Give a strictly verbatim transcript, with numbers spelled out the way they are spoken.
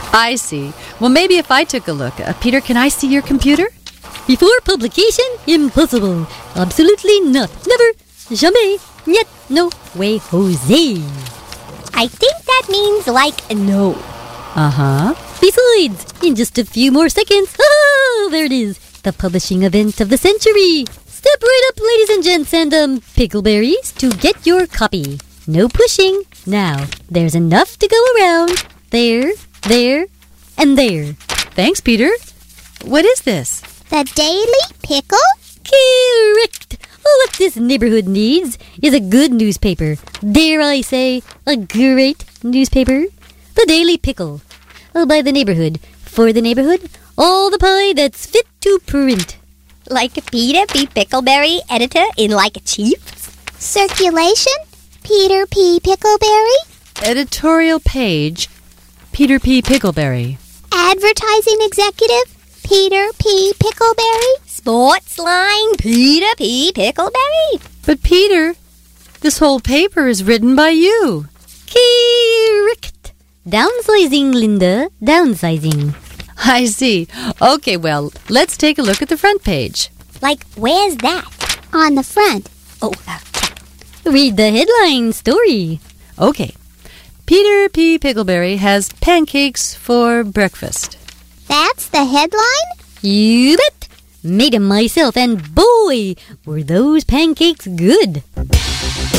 I see. Well, maybe if I took a look. Uh, Peter, can I see your computer? Before publication, impossible. Absolutely not. Never. Jamais. Yet. No way, Jose. I think that means like no. Uh-huh. Besides, in just a few more seconds, oh, there it is. The publishing event of the century. Step right up, ladies and gents, and um, pickleberries, to get your copy. No pushing. Now, there's enough to go around. There, there, and there. Thanks, Peter. What is this? The Daily Pickle? Correct. What this neighborhood needs is a good newspaper. Dare I say, a great newspaper? The Daily Pickle. Oh, by the neighborhood, for the neighborhood, all the pie that's fit to print. Like Peter P. Pickleberry, editor-in-like-chief? Circulation? Peter P. Pickleberry? Editorial page, Peter P. Pickleberry. Advertising executive? Peter P. Pickleberry? Sports line? Peter P. Pickleberry? But Peter, this whole paper is written by you. Correct. Downsizing, Linda. Downsizing. I see. Okay, well, let's take a look at the front page. Like, where's that? On the front. Oh, uh, Read the headline story. Okay. Peter P. Pickleberry has pancakes for breakfast. that's the headline? You bet. Made 'em myself, and boy, were those pancakes good.